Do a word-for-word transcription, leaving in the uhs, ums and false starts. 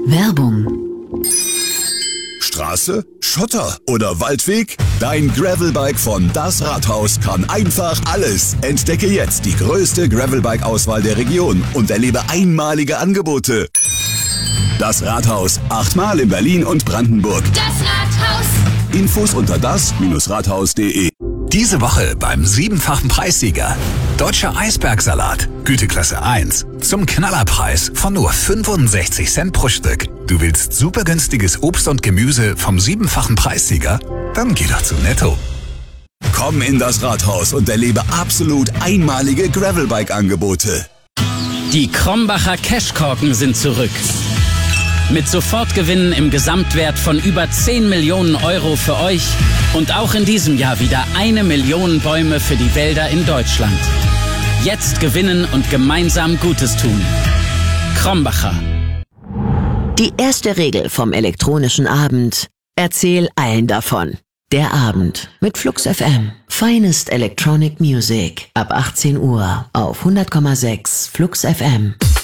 Werbung. Straße, Schotter oder Waldweg? Dein Gravelbike von Das Rathaus kann einfach alles. Entdecke jetzt die größte Gravelbike-Auswahl der Region und erlebe einmalige Angebote. Das Rathaus, achtmal in Berlin und Brandenburg. Das Rathaus. Infos unter das Rathaus punkt de. Diese Woche beim siebenfachen Preissieger. Deutscher Eisbergsalat, Güteklasse eins. Zum Knallerpreis von nur fünfundsechzig Cent pro Stück. Du willst super günstiges Obst und Gemüse vom siebenfachen Preissieger? Dann geh doch zu Netto. Komm in das Rathaus und erlebe absolut einmalige Gravelbike-Angebote. Die Krombacher Cashkorken sind zurück. Mit Sofortgewinnen im Gesamtwert von über zehn Millionen Euro für euch und auch in diesem Jahr wieder eine Million Bäume für die Wälder in Deutschland. Jetzt gewinnen und gemeinsam Gutes tun. Krombacher. Die erste Regel vom elektronischen Abend. Erzähl allen davon. Der Abend mit Flux F M. Finest Electronic Music. Ab achtzehn Uhr auf hundert Komma sechs Flux F M.